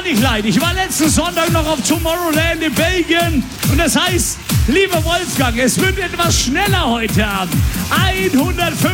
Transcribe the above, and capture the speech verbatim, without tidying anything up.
nicht leid. Ich war letzten Sonntag noch auf Tomorrowland in Belgien und das heißt, lieber Wolfgang, es wird etwas schneller heute Abend. hundertfünfzig